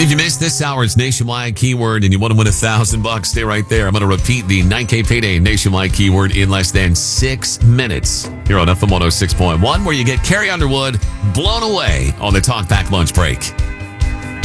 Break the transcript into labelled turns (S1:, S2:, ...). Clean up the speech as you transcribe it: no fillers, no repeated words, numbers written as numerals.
S1: If you missed this hour's nationwide keyword and you want to win $1,000, stay right there. I'm going to repeat the 9K payday nationwide keyword in less than 6 minutes here on FM 106.1, where you get Carrie Underwood blown away on the Talk Back lunch break.